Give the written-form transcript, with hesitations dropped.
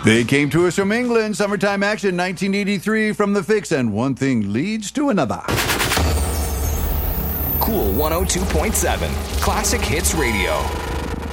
They came to us from England, Summertime Action 1983 from The Fix, and one thing leads to another. Cool 102.7, Classic Hits Radio.